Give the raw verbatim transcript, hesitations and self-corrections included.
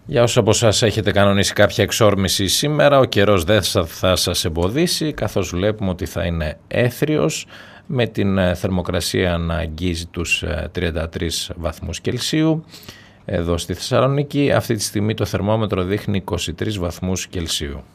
Για όσους από εσάς έχετε κανονίσει κάποια εξόρμηση σήμερα, ο καιρός δεν θα σας εμποδίσει, καθώς βλέπουμε ότι θα είναι έθριος, με την θερμοκρασία να αγγίζει τους τριάντα τρεις βαθμούς Κελσίου. Εδώ στη Θεσσαλονίκη αυτή τη στιγμή το θερμόμετρο δείχνει είκοσι τρεις βαθμούς Κελσίου.